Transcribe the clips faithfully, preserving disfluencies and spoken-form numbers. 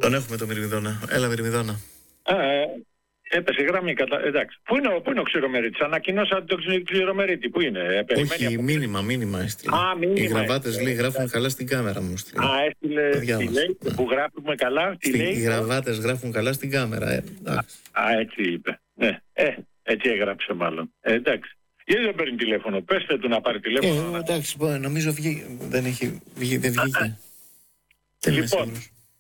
Τον έχουμε το Μυρμηδόνα. Έλα, Μυρμηδόνα. Ε, έπεσε γραμμή. Κατα... Εντάξει. Πού είναι, ο, πού είναι ο Ξηρομερίτης? Ανακοινώσατε τον Ξηρομερίτη. Πού είναι? Ε, Όχι, από... μήνυμα, μήνυμα έστειλε. Α, μήνυμα. Οι γραβάτες λέει γράφουν καλά στην κάμερα μου. Έστειλε. Α, έστειλε. Τι λέει, ναι. Που γράφουμε καλά. Τι λέει. Οι γραβάτες γράφουν καλά στην κάμερα. Ε, α, α, έτσι είπε. Ναι. Ε, έτσι έγραψε μάλλον. Ε, εντάξει. Γιατί δεν παίρνει τηλέφωνο? Πέστε του να πάρει τηλέφωνο. Ε, εντάξει, νομίζω βγή... δεν έχει βγει, δεν βγήκε. Δεν λοιπόν,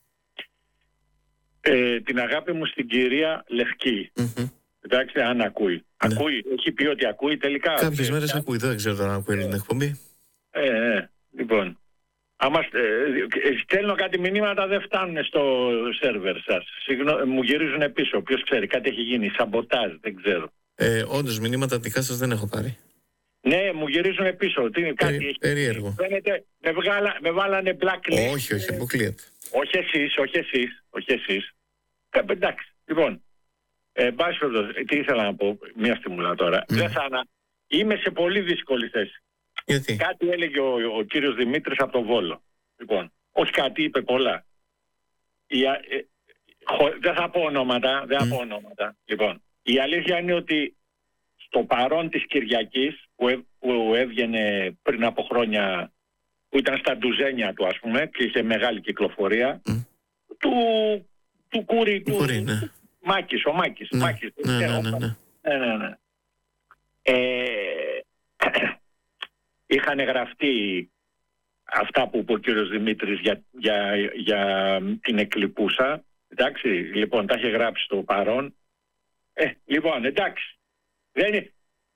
ε, την αγάπη μου στην κυρία Λευκή. Mm-hmm. Εντάξει, αν ακούει. Ναι. Ακούει, έχει πει ότι ακούει τελικά. Κάποιες ε, μέρες ε, ακούει, δεν ξέρω αν ακούει την εκπομπή. Ε, ε, λοιπόν. Άμα ε, στέλνω κάτι μηνύματα δεν φτάνουν στο σερβερ σας. Συγνώ, μου γυρίζουν πίσω. Ποιος ξέρει, κάτι έχει γίνει. Σαμποτάζ, δεν ξέρω. Ε, όντως, μηνύματα δικά σας δεν έχω πάρει. Ναι, μου γυρίζουν πίσω. Τι, κάτι Περί, περίεργο. Φαίνεται, με, βγάλα, με βάλανε blacklist. Όχι, όχι, αποκλείεται. Όχι εσείς, όχι εσείς, όχι εσείς. Ε, εντάξει, λοιπόν. Ε, μπάσχετος, τι ήθελα να πω, μία στιγμούλα τώρα. Mm. Δεν θα ανα... Είμαι σε πολύ δύσκολη θέση. Γιατί? Κάτι έλεγε ο, ο κύριος Δημήτρης από το Βόλο. Λοιπόν, όχι κάτι, είπε πολλά. Η, ε, χω, δεν θα πω ονόματα, δεν θα mm. πω ονόματα. Λοιπόν, η αλήθεια είναι ότι στο παρόν της Κυριακής που, έ, που έβγαινε πριν από χρόνια, που ήταν στα ντουζένια του ας πούμε και είχε μεγάλη κυκλοφορία, mm. του, του Κούρη, του, Κούρη, ναι. του Μάκης, ο Μάκης. Ναι, Μάκης ναι, ναι, ναι, ναι. ναι, ναι, ναι. Ε, είχαν γραφτεί αυτά που είπε ο κύριος Δημήτρης για, για, για την Εκλιπούσα. Εντάξει, λοιπόν, τα είχε γράψει στο παρόν. Ε, λοιπόν, εντάξει. Δεν είναι...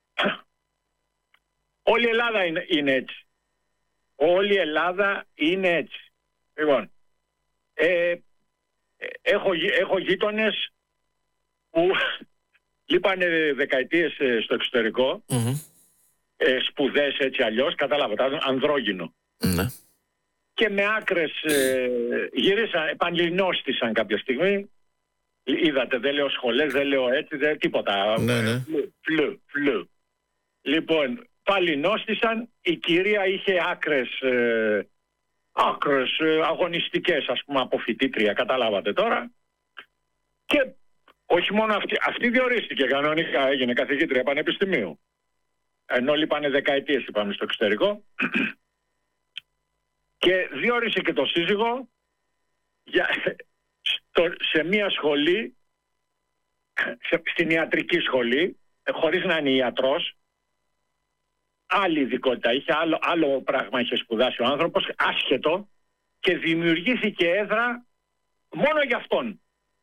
Όλη η Ελλάδα είναι, είναι έτσι. Όλη η Ελλάδα είναι έτσι. Λοιπόν, ε, έχω, έχω γείτονες που λείπανε δεκαετίες στο εξωτερικό, mm-hmm. ε, σπουδές έτσι αλλιώς, κατάλαβα, ανδρόγυνο. Mm-hmm. Και με άκρες ε, γύρισαν, επανειλινώστησαν κάποια στιγμή. Είδατε, δεν λέω σχολές, δεν λέω έτσι, δεν, τίποτα. Ναι, ναι. Φλου, φλου, φλου. Λοιπόν, πάλι νόστησαν, η κυρία είχε άκρες, ε, άκρες ε, αγωνιστικές, ας πούμε, από φοιτήτρια, καταλάβατε τώρα. Και όχι μόνο αυτή, αυτή διορίστηκε κανονικά, έγινε καθηγήτρια πανεπιστημίου. Ενώ λείπανε δεκαετίες, είπαμε, στο εξωτερικό. Και διόρισε και το σύζυγο για... Στο, σε μια σχολή, σε, στην ιατρική σχολή, χωρίς να είναι ιατρός, άλλη ειδικότητα είχε, άλλο, άλλο πράγμα είχε σπουδάσει ο άνθρωπος, άσχετο, και δημιουργήθηκε έδρα μόνο για αυτόν.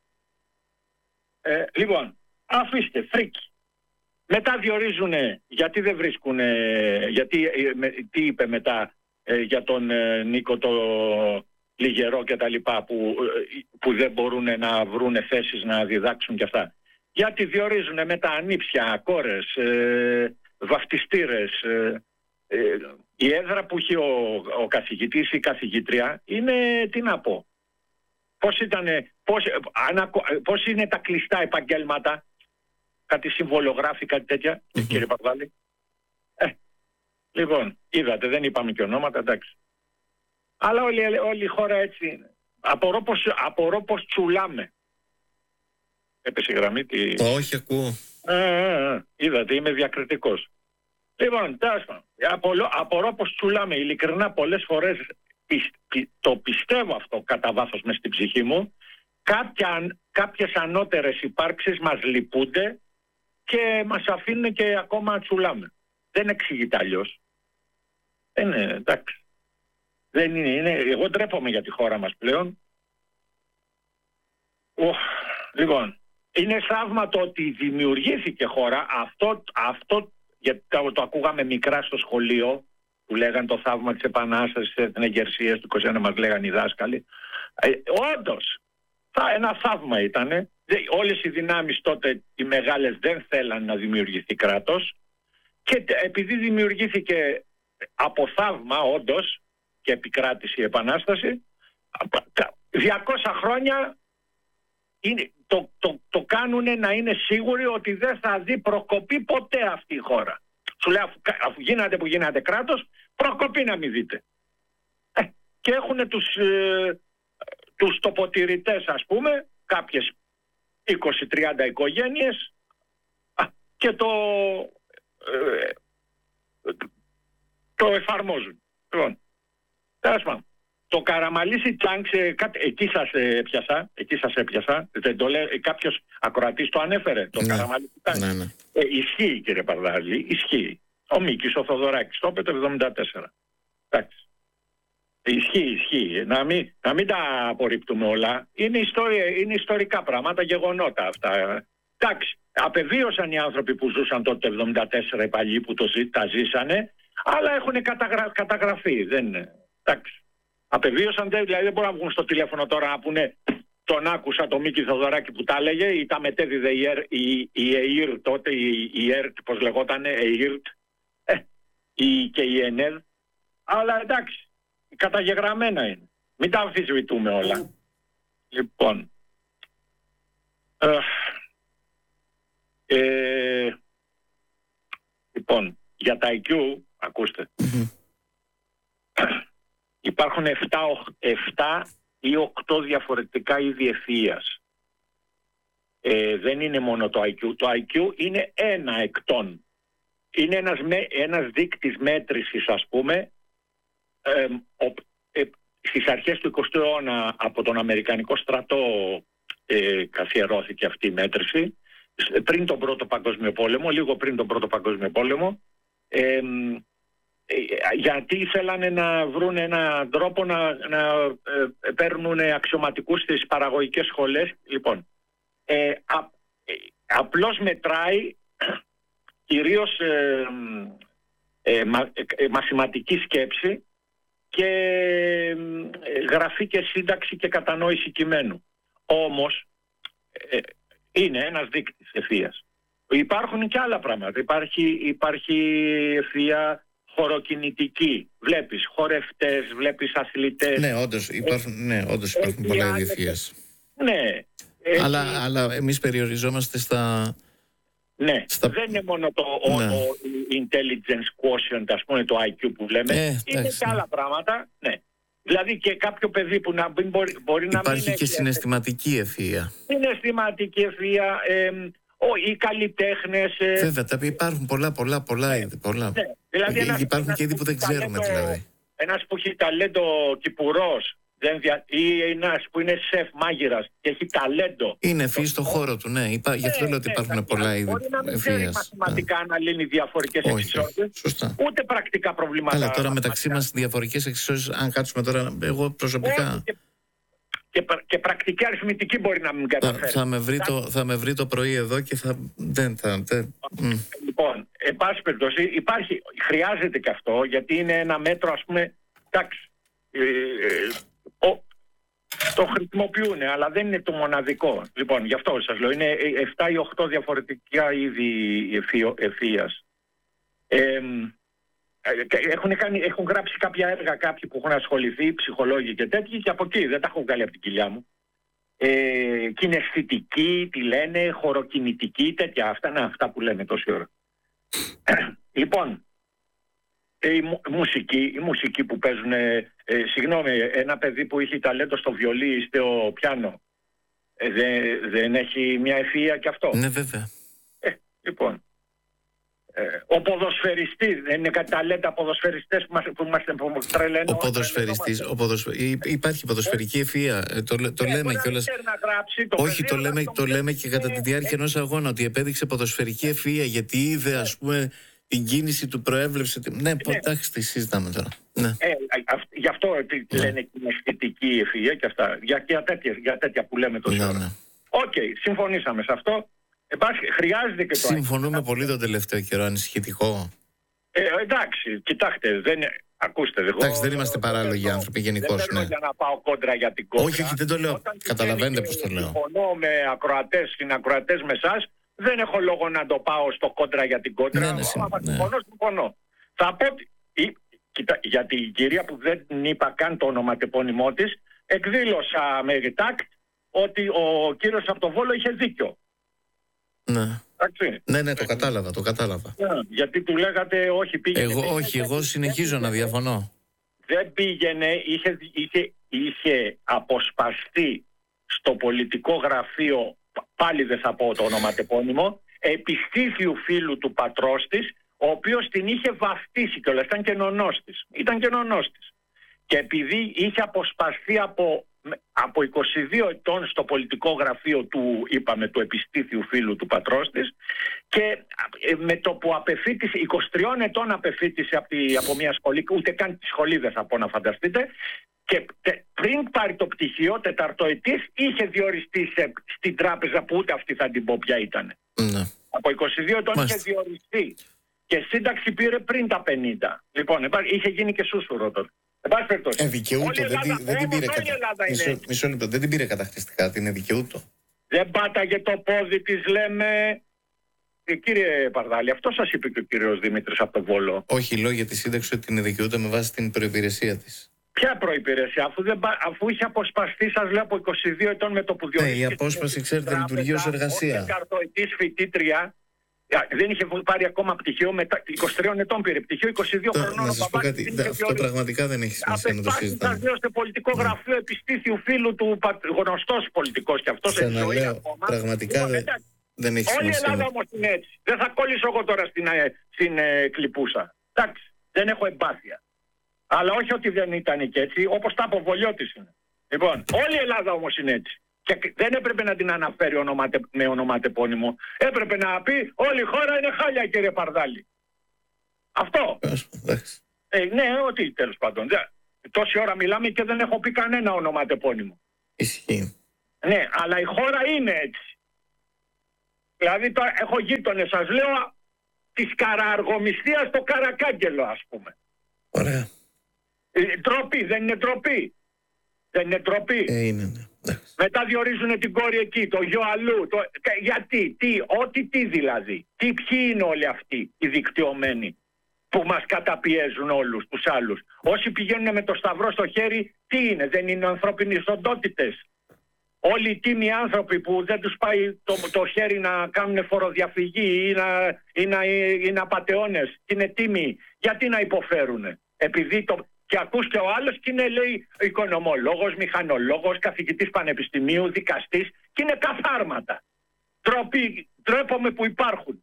Ε, λοιπόν, αφήστε, φρίκι. Μετά διορίζουνε, γιατί δεν βρίσκουνε, γιατί, με, τι είπε μετά ε, για τον ε, Νίκο το... Λιγερό και τα λοιπά που, που δεν μπορούν να βρουν θέσεις να διδάξουν και αυτά. Γιατί διορίζουν μετά ανήψια, κόρες, ε, βαφτιστήρες. Ε, ε, η έδρα που έχει ο, ο καθηγητής ή η καθηγήτρια είναι, τι να πω, πώς, ήτανε, πώς, ανα, πώς είναι τα κλειστά επαγγέλματα, κάτι συμβολογράφη, κάτι τέτοια, mm-hmm. κύριε Παπαδάλη. Ε, λοιπόν, είδατε, δεν είπαμε και ονόματα, εντάξει. Αλλά όλη, όλη η χώρα έτσι είναι. Απορώ πως, απορώ πως τσουλάμε. Έπεσε η γραμμή. Τι... Όχι, ακούω. Ε, ε, ε, είδατε, είμαι διακριτικός. Λοιπόν, τάσμα, απορώ, απορώ πως τσουλάμε. Ειλικρινά πολλές φορές πι, πι, το πιστεύω αυτό κατά βάθος μες στην ψυχή μου. Κάποια, κάποιες ανώτερες υπάρξεις μας λυπούνται και μας αφήνουν και ακόμα τσουλάμε. Δεν εξηγείται αλλιώς. Δεν είναι, εντάξει. Δεν είναι, είναι, εγώ ντρέπομαι για τη χώρα μας πλέον. Οχ, λοιπόν, είναι θαύμα το ότι δημιουργήθηκε χώρα. Αυτό, αυτό γιατί το, το ακούγαμε μικρά στο σχολείο, που λέγαν το θαύμα της Επανάστασης, της Εθνεγερσίας του είκοσι ένα, μας λέγαν οι δάσκαλοι. Ε, όντως, θα, ένα θαύμα ήτανε. Όλες οι δυνάμεις τότε, οι μεγάλες, δεν θέλαν να δημιουργηθεί κράτος. Και επειδή δημιουργήθηκε από θαύμα, όντως, και επικράτησε η Επανάσταση, διακόσια χρόνια είναι, το, το, το κάνουν να είναι σίγουροι ότι δεν θα δει προκοπή ποτέ αυτή η χώρα. Σου λέει, αφού, αφού γίνατε που γίνατε κράτος, προκοπή να μην δείτε. Ε, και έχουν τους, ε, τους τοποτηρητές, ας πούμε, κάποιες είκοσι τριάντα οικογένειες, και το, ε, το εφαρμόζουν. Λοιπόν, τέλος πάντων. Το Καραμαλήσι Τάγκς, εκεί σας έπιασα, εκεί σας έπιασα, δεν το λέει, κάποιος ακροατής το ανέφερε, το ναι. Καραμαλήσι Τάγκς. Ναι, ναι. Ε, ισχύει, κύριε Παρδάλη, ισχύει. Ο Μίκης, ο Θοδωράκης, το είπε το εβδομήντα τέσσερα. Εντάξει. Ισχύει, ισχύει. Να μην, να μην τα απορρίπτουμε όλα. Είναι, ιστορία, είναι ιστορικά πράγματα, γεγονότα αυτά. Εντάξει. Απεβίωσαν οι άνθρωποι που ζούσαν τότε το εβδομήντα τέσσερα, οι παλιοί που το, τα ζήσανε, αλλά έχουν καταγρα, καταγραφεί. Δεν, εντάξει. Απεβίωσαν, δηλαδή δεν μπορούν να βγουν στο τηλέφωνο τώρα να πούνε τον άκουσα το Μίκη Θοδωράκη που τα έλεγε ή τα μετέδιδε η, η, η ΕΙΡ τότε, η, η ΕΡΤ, πώς λεγότανε, ΕΙΡΤ, ε, η, και η ΕΝΕΔ. Αλλά εντάξει, καταγεγραμμένα είναι. Μην τα αμφισβητούμε όλα. Λοιπόν, ε, ε, λοιπόν, για τα άι κιου, ακούστε. Υπάρχουν επτά ή οκτώ διαφορετικά είδη ευφυΐας. Ε, δεν είναι μόνο το άι κιου. Το άι κιου είναι ένα εκ των. Είναι ένας, ένας δείκτης μέτρησης, ας πούμε, ε, ο, ε, στις αρχές του εικοστού αιώνα από τον Αμερικανικό στρατό ε, καθιερώθηκε αυτή η μέτρηση. Πριν τον Πρώτο Παγκόσμιο Πόλεμο, λίγο πριν τον Πρώτο Παγκόσμιο Πόλεμο, ε, γιατί ήθελαν να βρουν έναν τρόπο να, να ε, παίρνουν αξιωματικούς στις παραγωγικές σχολές. Λοιπόν, ε, α, ε, απλώς μετράει κυρίως ε, ε, μα, ε, μαθηματική σκέψη και ε, γραφή και σύνταξη και κατανόηση κειμένου. Όμως ε, είναι ένας δείκτης ευφυΐας. Υπάρχουν και άλλα πράγματα. Υπάρχει, υπάρχει ευφυΐα χωροκινητική. Βλέπεις χορευτές, βλέπεις αθλητές. Ναι, όντως υπάρχουν, ναι, όντως υπάρχουν πολλά είδη ευφυΐας. Ναι. Αλλά, έχει... αλλά εμείς περιοριζόμαστε στα... Ναι, στα... δεν είναι μόνο το ναι. ο, ο intelligence quotient, ας πούμε, το άι κιου που λέμε. Ε, είναι και άλλα πράγματα. Ναι. Δηλαδή και κάποιο παιδί που να μπορεί, μπορεί να μην... Υπάρχει και συναισθηματική ευφυΐα. Συναισθηματική ευφυΐα, ε, οι καλλιτέχνες. Ε, Βέβαια, τα υπάρχουν πολλά, πολλά, πολλά είδη. Πολλά. Ναι. Δηλαδή, ένας, υπάρχουν ένας και είδη που δεν ξέρουμε, ταλέντο, δηλαδή. Ένας που έχει ταλέντο κυπουρός, δεν δια, ή ένας που είναι σεφ μάγειρας και έχει ταλέντο. Είναι ευφυής στον χώρο του, ναι. Υπά, ναι γι' αυτό λέω ότι υπάρχουν ναι, πολλά είδη μπορεί να μην ξέρει μαθηματικά ναι. να λύνει διαφορικές εξισώσεις, ούτε πρακτικά προβλήματα. Αλλά τώρα μεταξύ μας διαφορικές εξισώσεις, αν κάτσουμε τώρα, εγώ προσωπικά... Και, και, και πρακτική αριθμητική μπορεί να μην καταφέρει. Θα με βρει, το, θα με βρει το πρωί εδώ και θα... Δεν θα... Δεν, λοιπόν, εν πάση περιπτώσει, υπάρχει, χρειάζεται και αυτό, γιατί είναι ένα μέτρο, ας πούμε, εντάξει, ε, ε, ο, το χρησιμοποιούν, αλλά δεν είναι το μοναδικό. Λοιπόν, γι' αυτό σας λέω, είναι επτά ή οκτώ διαφορετικά είδη ευφυΐας. Ε, έχουν, κάνει, έχουν γράψει κάποια έργα κάποιοι που έχουν ασχοληθεί, ψυχολόγοι και τέτοιοι, και από εκεί δεν τα έχω βγάλει από την κοιλιά μου. Ε, κιναισθητική, τι λένε, χωροκινητική, τέτοια, αυτά είναι αυτά που λένε τόση ώρα. Λοιπόν, η μουσική, η μουσική που παίζουν, ε, συγγνώμη, ένα παιδί που έχει ταλέντο στο βιολί ή στο πιάνο, ε, δεν, δεν έχει μια ευφυΐα κι αυτό? Ναι, βέβαια. Ε, λοιπόν, ε, ο ποδοσφαιριστής, δεν είναι κάτι ταλέντα ποδοσφαιριστές που μας, που μας, που μας τρελαίνουν? Ο ποδοσφαιριστής, ο ποδοσφαι... υπάρχει ποδοσφαιρική ευφυΐα, ε, το, το ε, λέμε κιόλας. Όχι, το λέμε, το λέμε και κατά τη διάρκεια ενός αγώνα, ότι επέδειξε ποδοσφαιρική ευφυΐα γιατί είδε, ας πούμε, την κίνηση του προέβλεψε. Ναι, εντάξει, τη συζητάμε τώρα. Ναι. Ε, γι' αυτό ναι. λένε κιναισθητική ευφυΐα και αυτά. Για, για, τέτοια, για τέτοια που λέμε τόσο. Οκ, ναι, ναι. okay, συμφωνήσαμε σε αυτό. Υπάρχει, χρειάζεται και το Συμφωνούμε άλλο. Πολύ τον τελευταίο καιρό, ανησυχητικό. Ε, εντάξει, κοιτάξτε, δεν, ακούστε. Εγώ, εντάξει, δεν είμαστε παράλογοι δεν άνθρωποι γενικώς. Δεν ναι. για να πάω κόντρα για την κόντρα. Όχι, όχι, δεν το λέω. Όταν καταλαβαίνετε πώς το λέω. Συμφωνώ με ακροατές, συνακροατές με εσάς. Δεν έχω λόγο να το πάω στο κόντρα για την κόντρα. Ναι, ναι, συμφωνώ, ναι. συμφωνώ, συμφωνώ. Θα πω ότι, κοίτα, για την κυρία που δεν είπα καν το ονοματεπώνυμό της, εκδήλωσα με ρητάκτ ότι ο κύριος από το Βόλο είχε δίκιο. Ναι. Εντάξει. Ναι, ναι, το κατάλαβα, το κατάλαβα. Ναι, γιατί του λέγατε όχι πήγαινε. Εγώ, όχι, εγώ συνεχίζω να διαφωνώ. Δεν πήγαινε, είχε, είχε είχε αποσπαστεί στο πολιτικό γραφείο, πάλι δεν θα πω το ονοματεπώνυμο, επιστήθιου φίλου του πατρός της, ο οποίος την είχε βαφτίσει κιόλας, ήταν και νονός της. Ήταν και νονός της. Και επειδή είχε αποσπαστεί από, από είκοσι δύο ετών στο πολιτικό γραφείο του, είπαμε, του επιστήθιου φίλου του πατρός της, και με το που απεφύτησε, είκοσι τριών ετών απεφύτησε από, τη, από μια σχολή, ούτε καν τη σχολή δεν θα πω να φανταστείτε, και πριν πάρει το πτυχίο, τεταρτοετής, είχε διοριστεί σε, στην τράπεζα που ούτε αυτή θα την πω ποια ήταν. Ναι. Από είκοσι δύο ετών είχε διοριστεί. Και σύνταξη πήρε πριν τα πενήντα. Λοιπόν, είχε γίνει και σούσουρο τότε. Ε, δικαιούτο, δεν, δεν, δεν την πήρε κατακτιστικά. Μισό λεπτό, δεν την πήρε κατακτιστικά, την δικαιούτο. Δεν πάταγε το πόδι της, λέμε. Ε, κύριε Παρδάλη, αυτό σας είπε και ο κύριος Δημήτρης από τον Βόλο. Όχι, λέω για τη σύνταξη ότι την δικαιούτο με βάση την προϋπηρεσία της. Ποια προϋπηρεσία, αφού, δεν, αφού είχε αποσπαστεί, σας λέω, από είκοσι δύο ετών με το που διορίστηκε. Ναι, η απόσπαση, ξέρετε, λειτουργεί ως εργασία. Τεταρτοετής φοιτήτρια. Δεν είχε πάρει ακόμα πτυχίο, μετά είκοσι τριών ετών πήρε πτυχίο, είκοσι δύο χρονών. Να σας πω κάτι, αυτό πραγματικά δεν έχει σημασία να το συζητάμε. Απεσπάσει σε πολιτικό γραφείο επιστήθιου φίλου του, γνωστός πολιτικός και αυτός εν ζωή ακόμα. Πραγματικά δεν, δεν έχει σημασία. Όλη η Ελλάδα όμως είναι έτσι. Δεν θα κόλλησω εγώ τώρα στην, στην ε, κλιπούσα. Εντάξει, δεν έχω εμπάθεια. Αλλά όχι ότι δεν ήταν και έτσι, όπως τα από Βολιώτης είναι. Λοιπόν, όλη η Ελλάδα όμως είναι έτσι. Και δεν έπρεπε να την αναφέρει ονοματε, με ονοματεπώνυμο. Έπρεπε να πει όλη η χώρα είναι χάλια, κύριε Παρδάλη. Αυτό. Ε, ναι, ότι τέλος πάντων. Τόση ώρα μιλάμε και δεν έχω πει κανένα ονοματεπώνυμο. Ισχύει. Ναι, αλλά η χώρα είναι έτσι. Δηλαδή τώρα έχω γείτονες, σας λέω, της καραργομιστίας στο Καρακάγγελο, ας πούμε. Ωραία. Ε, ντροπή, δεν είναι ντροπή. Δεν είναι ντροπή. Ε, είναι, ναι. Μετά διορίζουν την κόρη εκεί, το γιο αλλού. Το... Γιατί, τι, ό,τι τι δηλαδή. Τι, ποιοι είναι όλοι αυτοί οι δικτυωμένοι που μας καταπιέζουν όλους τους άλλους. Όσοι πηγαίνουν με το σταυρό στο χέρι, τι είναι, δεν είναι ανθρώπινοι οντότητες. Όλοι οι τίμοι άνθρωποι που δεν τους πάει το, το χέρι να κάνουν φοροδιαφυγή ή να είναι είναι απατεώνες, είναι τίμοι, γιατί να υποφέρουν. Επειδή το... Και ακούς και ο άλλος και είναι, λέει, οικονομολόγος, μηχανολόγος, καθηγητής πανεπιστημίου, δικαστής, και είναι καθάρματα. Τροπή, τρέπομαι που υπάρχουν.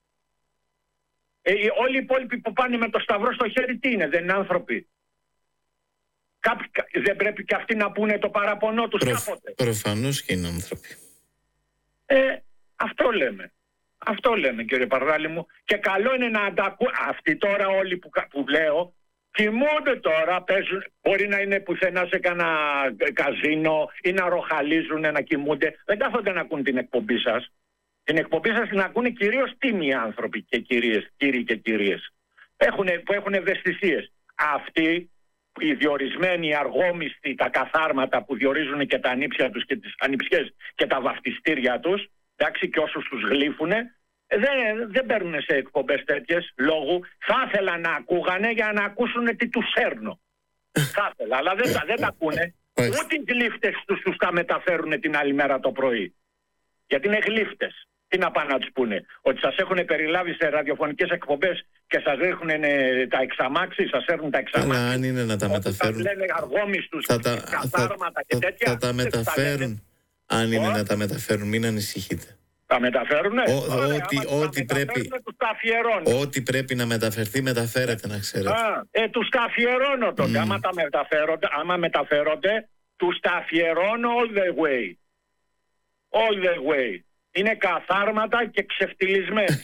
Ε, όλοι οι υπόλοιποι που πάνε με το σταυρό στο χέρι, τι είναι, δεν είναι άνθρωποι. Κάποιοι, δεν πρέπει και αυτοί να πούνε το παραπονό τους Προ, κάποτε. Προφανώς και είναι άνθρωποι. Ε, αυτό λέμε. Αυτό λέμε, κύριε Παρδάλη μου. Και καλό είναι να αντακούν. Αυτοί τώρα όλοι που, που λέω, κοιμούνται τώρα, παίζουν, μπορεί να είναι πουθενά σε κανένα καζίνο ή να ροχαλίζουν, να κοιμούνται. Δεν κάθονται να ακούν την εκπομπή σας. Την εκπομπή σας την ακούνε κυρίως τίμοι άνθρωποι και κυρίες, κύριοι και κυρίες, έχουνε, που έχουν ευαισθησίες. Αυτοί οι διορισμένοι, οι αργόμιστοι, τα καθάρματα που διορίζουν και τα ανήψια τους και τις ανιψιές και τα βαφτιστήρια τους, εντάξει, και όσους τους γλύφουνε, Δεν, δεν παίρνουν σε εκπομπές τέτοιες λόγου. Θα ήθελα να ακούγανε για να ακούσουν τι τους σέρνω. Θα ήθελα, αλλά δεν, δεν τα ακούνε. Ούτε οι γλύφτες τους, τους τα μεταφέρουν την άλλη μέρα το πρωί. Γιατί είναι γλύφτες. Τι να πάνε να τους πούνε. Ότι σας έχουν περιλάβει σε ραδιοφωνικές εκπομπές και σας ρίχνουν τα εξαμάξι, σας έρνουν τα εξαμάξι. Αλλά αν είναι να τα μεταφέρουν. Σας λένε αργόμιστους, θα τα, καθάρματα και τέτοια. Θα τα μεταφέρουν. Αν είναι να τα μεταφέρουν, μην ανησυχείτε. Τα μεταφέρουνε. Ό,τι πρέπει, ό,τι πρέπει να μεταφερθεί, μεταφέρεται, να ξέρετε. Α, ε, τους τα αφιερώνω τότε. Mm. Άμα, τα μεταφέρονται, άμα μεταφέρονται, τους τα αφιερώνω all the way. All the way. Είναι καθάρματα και ξεφτυλισμένοι.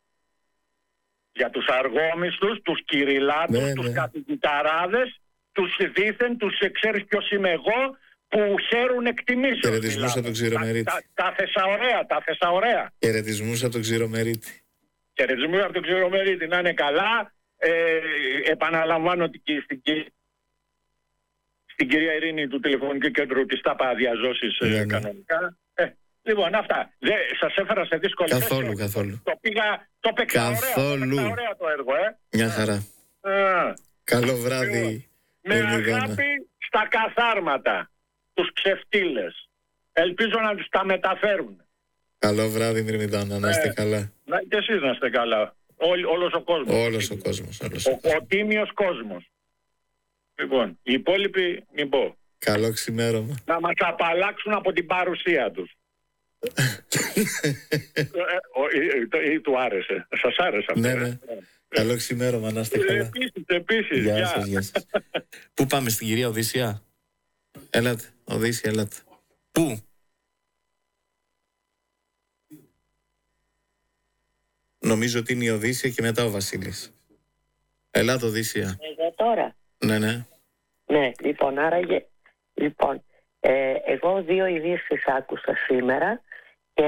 Για τους αργόμιστους, τους κυριλάτους, ναι, τους ναι. καθηγηταράδες, τους δήθεν, τους ξέρεις ποιος είμαι εγώ, που χαίρουν εκτιμήσεων. Χαιρετισμούς από τον Ξηρομερίτη. Τα, τα, τα θεσαωρέα, τα θεσαωρέα. Χαιρετισμούς από τον Ξηρομερίτη. Χαιρετισμούς από τον Ξηρομερίτη, να είναι καλά. Ε, επαναλαμβάνω ότι στην, στην κυρία Ειρήνη του τηλεφωνικού κέντρου της ΤΑΠΑ διαζώσεις ναι, ναι. κανονικά. Ε, λοιπόν, αυτά. Δε, σας έφερα σε δύσκολη θέση. Καθόλου, καθόλου. Το πήγα, το παίξα ωραία, το ωραία το έργο, ε. Μια χαρά. Α, καλό βράδυ. Με αγάπη στα καθάρματα. Τους ξεφτύλες. Ελπίζω να τους τα μεταφέρουν. Καλό βράδυ, Μυρμηδάνα, να είστε ε, καλά. Να, και εσείς να είστε καλά. Ό, όλος ο κόσμος. Όλος ο κόσμος. Όλος ο, ο, κόσμος. ο τίμιος κόσμος. Λοιπόν, οι υπόλοιποι μην πω. Καλό ξημέρωμα. Να μας απαλλάξουν από την παρουσία τους. ε, ή του άρεσε. Σας άρεσε αυτό? Ναι, ναι. Καλό ξημέρωμα, να είστε καλά. Επίσης, επίσης. Γεια σας, γεια σας. Πού πάμε, στην κυρία Οδύσσια? Έλατε, Οδύσσια, έλατε. Πού? Νομίζω ότι είναι η Οδύσσια και μετά ο Βασίλης. Ελάτε, Οδύσσια. Εγώ τώρα. Ναι, ναι. Ναι, λοιπόν, άραγε. Λοιπόν, ε, εγώ δύο ειδήσεις άκουσα σήμερα και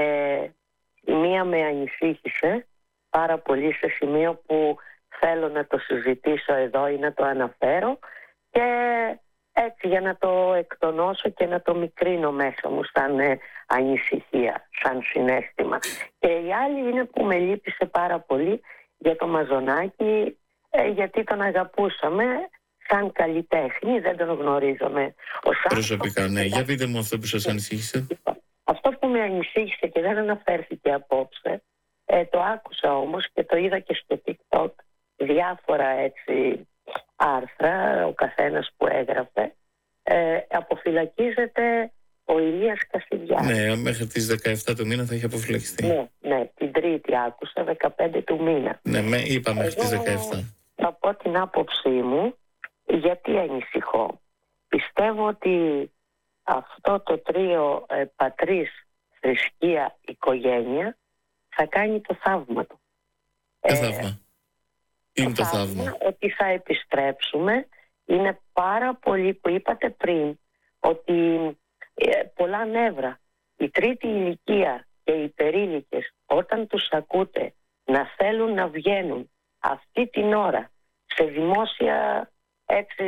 η μία με ανησύχησε πάρα πολύ σε σημείο που θέλω να το συζητήσω εδώ ή να το αναφέρω και έτσι για να το εκτονώσω και να το μικρύνω μέσα μου σαν ε, ανησυχία, σαν συναίσθημα. Και η άλλη είναι που με λύπησε πάρα πολύ για το Μαζονάκη, ε, γιατί τον αγαπούσαμε σαν καλλιτέχνη, δεν τον γνωρίζαμε ως προσωπικά, ναι. Για πείτε μου αυτό που σας ανησύχησε. Αυτό που με ανησύχησε και δεν αναφέρθηκε απόψε, ε, το άκουσα όμως και το είδα και στο TikTok, διάφορα έτσι άρθρα, ο καθένας που έγραφε, ε, αποφυλακίζεται ο Ηλίας Κασιδιάρης. Ναι, μέχρι τις δεκαεφτά του μήνα θα έχει αποφυλακιστεί. Ναι, ναι, την Τρίτη άκουσα, δεκαπέντε του μήνα. Ναι, με, είπα μέχρι τις δεκαεφτά. Θα πω την άποψή μου, γιατί ανησυχώ. Πιστεύω ότι αυτό το τρίο ε, πατρίς, θρησκεία, οικογένεια θα κάνει το θαύμα του. Το ε, θαύμα. Είναι το, το θαύμα. θαύμα. Ότι θα επιστρέψουμε. Είναι πάρα πολύ που είπατε πριν ότι ε, πολλά νεύρα. Η τρίτη ηλικία και οι υπερήλικες όταν τους ακούτε να θέλουν να βγαίνουν αυτή την ώρα σε δημόσια έτσι,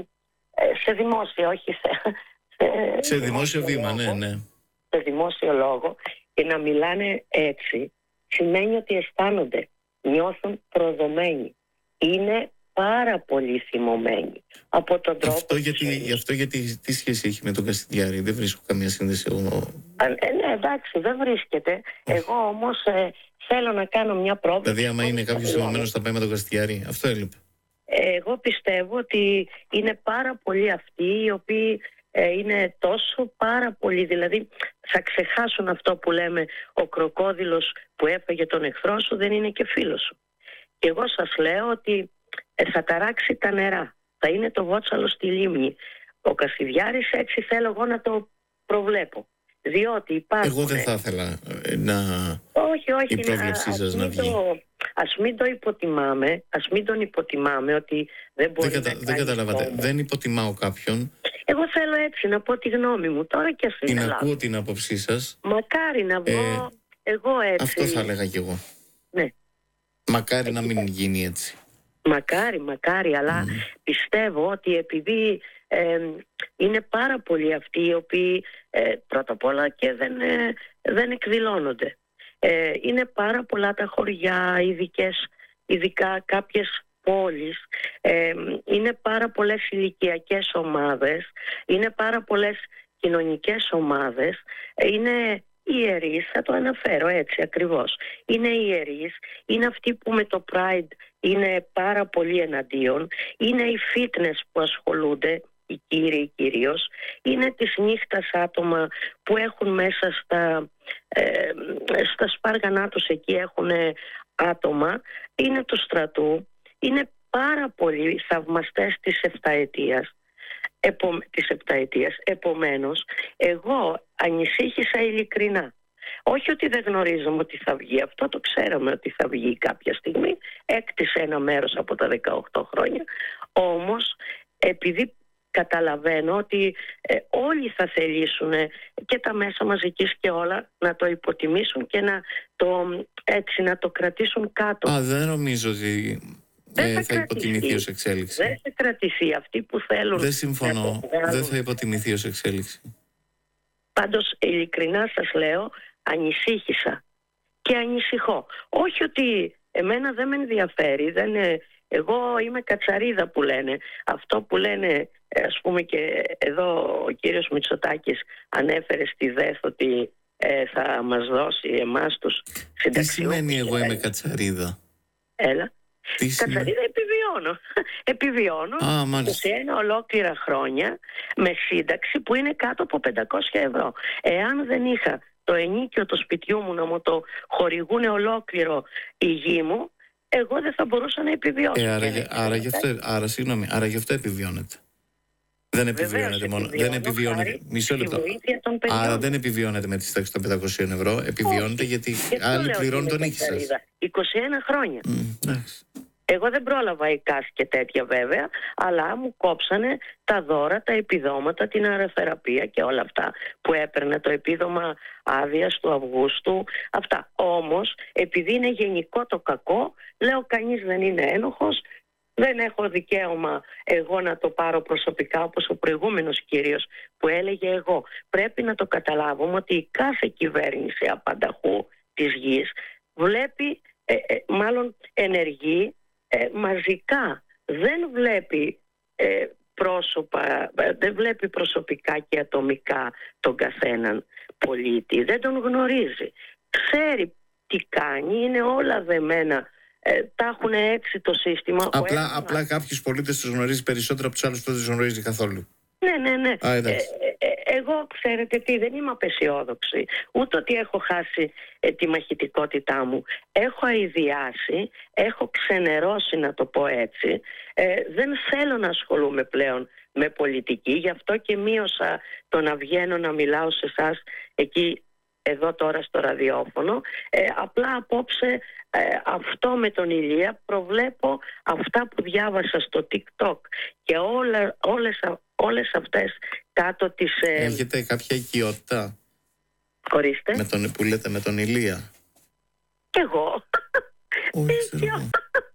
σε δημόσια, όχι σε... Σε, σε δημόσιο βήμα, λόγο, ναι, ναι. Σε δημόσιο λόγο και να μιλάνε έτσι σημαίνει ότι αισθάνονται, νιώθουν προδομένοι. Είναι πάρα πολύ θυμωμένοι από τον τρόπο. Αυτό γιατί, αυτό γιατί τι σχέση έχει με τον Κασιδιάρη? Δεν βρίσκω καμία σύνδεση εγώ. Ε, ναι, εντάξει, δεν βρίσκεται. Εγώ όμως ε, θέλω να κάνω μια πρόβλεψη. Δηλαδή άμα είναι κάποιος θυμωμένος θα πάει με τον Κασιδιάρη? Αυτό έλειπε. Εγώ πιστεύω ότι είναι πάρα πολλοί αυτοί οι οποίοι ε, είναι τόσο πάρα πολλοί, δηλαδή θα ξεχάσουν αυτό που λέμε ο κροκόδιλος που έφαγε τον εχθρό σου δεν είναι και φίλος σου. Και εγώ σας λέω ότι ε, θα ταράξει τα νερά, θα είναι το βότσαλο στη λίμνη. Ο Κασιδιάρης έτσι θέλω εγώ να το προβλέπω. Διότι υπάρχουν... Εγώ δεν θα ήθελα να... Όχι, όχι, η πρόβλεψή σας να βγει. Το... Ας μην το υποτιμάμε, ας μην τον υποτιμάμε ότι δεν μπορεί δεν κατα... να Δεν καταλάβατε, κόμμα. Δεν υποτιμάω κάποιον. Εγώ θέλω έτσι να πω τη γνώμη μου τώρα και στην την Ελλάδα. Ακούω την άποψή σας. Μακάρι να βγω ε, εγώ έτσι. Αυτό θα έλεγα κι εγώ. Ναι. Μακάρι ε, να μην γίνει έτσι. Μακάρι, μακάρι, αλλά mm. πιστεύω ότι επειδή ε, είναι πάρα πολλοί αυτοί οι οποίοι ε, πρώτα απ' όλα και δεν, ε, δεν εκδηλώνονται. Ε, είναι πάρα πολλά τα χωριά, ειδικές, ειδικά κάποιες πόλεις, ε, είναι πάρα πολλές ηλικιακές ομάδες, είναι πάρα πολλές κοινωνικές ομάδες, είναι ιερείς, θα το αναφέρω έτσι ακριβώς, είναι ιερείς, είναι αυτοί που με το Pride είναι πάρα πολύ εναντίον, είναι οι fitness που ασχολούνται, οι κύριοι κυρίως, είναι της νύχτας άτομα που έχουν μέσα στα, ε, στα σπάργανά τους εκεί έχουν άτομα, είναι του στρατού, είναι πάρα πολλοί θαυμαστές της επταετίας, επο, της επταετίας. Επομένως, εγώ ανησύχησα ειλικρινά. Όχι ότι δεν γνωρίζαμε ότι θα βγει αυτό, το ξέραμε ότι θα βγει κάποια στιγμή, έκτισε ένα μέρος από τα δεκαοκτώ χρόνια, όμως επειδή καταλαβαίνω ότι ε, όλοι θα θελήσουν ε, και τα μέσα μαζικής και όλα να το υποτιμήσουν και να το, έτσι, να το κρατήσουν κάτω. Α, δεν νομίζω ότι ε, θα, θα υποτιμηθεί ως εξέλιξη. Δεν θα κρατηθεί. Αυτοί που θέλουν... Δεν συμφωνώ. Δεν θα υποτιμηθεί ως εξέλιξη. Πάντως ειλικρινά σας λέω, ανησύχησα και ανησυχώ. Όχι ότι εμένα δεν με ενδιαφέρει, δεν είναι... Εγώ είμαι κατσαρίδα που λένε. Αυτό που λένε, ας πούμε και εδώ ο κύριος Μητσοτάκης ανέφερε στη ΔΕΘ ότι ε, θα μας δώσει εμάς τους συνταξιούχους. Τι σημαίνει εγώ είμαι κατσαρίδα? Έλα. Τι κατσαρίδα σημαίνει? επειδή επιβιώνω. Επιβιώνω Α, μάλιστα. σε ένα ολόκληρα χρόνια με σύνταξη που είναι κάτω από πεντακόσια ευρώ. Εάν δεν είχα το ενίκιο του σπιτιού μου να μου το χορηγούν ολόκληρο η γη μου, εγώ δεν θα μπορούσα να επιβιώσω. Ε, άρα, άρα, άρα, γι αυτό, άρα, συγγνώμη, άρα γι' αυτό επιβιώνεται. Δεν επιβιώνεται μόνο. Δεν επιβιώνεται. Μισό λεπτό. Άρα δεν επιβιώνεται με τη στάξη των πεντακόσιων ευρώ. Επιβιώνεται όχι, γιατί άλλοι πληρώνουν τον νίκη σας. είκοσι ένα χρόνια. Mm, Εγώ δεν πρόλαβα εικάς και τέτοια βέβαια, αλλά μου κόψανε τα δώρα, τα επιδόματα, την αεροθεραπεία και όλα αυτά που έπαιρνε, το επίδομα άδειας του Αυγούστου, αυτά. Όμως, επειδή είναι γενικό το κακό, λέω κανείς δεν είναι ένοχος, δεν έχω δικαίωμα εγώ να το πάρω προσωπικά όπως ο προηγούμενος κύριος που έλεγε εγώ. Πρέπει να το καταλάβουμε ότι η κάθε κυβέρνηση απανταχού της γης βλέπει, ε, ε, μάλλον ενεργεί ε, μαζικά. Δεν βλέπει ε, πρόσωπα, ε, δεν βλέπει προσωπικά και ατομικά τον καθέναν πολίτη. Δεν τον γνωρίζει. Ξέρει τι κάνει, είναι όλα δεμένα. Ε, τα έχουν έτσι το σύστημα. Απλά, ένα... απλά κάποιους πολίτες τους γνωρίζει περισσότερο από τους άλλους που δεν τους γνωρίζει καθόλου. Ναι, ναι, ναι. Α, ε, ε, εγώ, ξέρετε τι, δεν είμαι απεσιόδοξη. Ούτε ότι έχω χάσει ε, τη μαχητικότητά μου. Έχω αηδιάσει, έχω ξενερώσει, να το πω έτσι. Ε, δεν θέλω να ασχολούμαι πλέον με πολιτική. Γι' αυτό και μείωσα το να βγαίνω να μιλάω σε εσάς εκεί, εδώ τώρα στο ραδιόφωνο. Ε, απλά απόψε ε, αυτό με τον Ηλία προβλέπω αυτά που διάβασα στο TikTok και όλα, όλες, όλες αυτές κάτω τις... Ε... Έχετε κάποια οικειότητα? Ορίστε. Με τον, που λέτε με τον Ηλία? Κι εγώ. Όχι, ξέρω.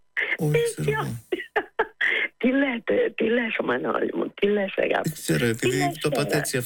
Όχι, ξέρω. Τι λέτε, τι λες Μανώλη μου, τι λες αγάπη? Δεν ξέρω, επειδή το είπατε έτσι